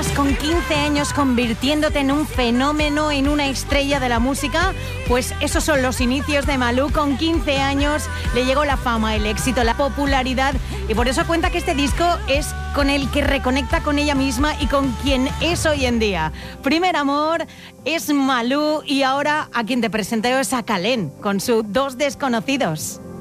además con 15 años convirtiéndote en un fenómeno, en una estrella de la música. Pues esos son los inicios de Malú. Con 15 años le llegó la fama, el éxito, la popularidad, y por eso cuenta que este disco es con el que reconecta con ella misma y con quien es hoy en día. Primer amor es Malú, y ahora a quien te presento es a Kallen con su Dos desconocidos.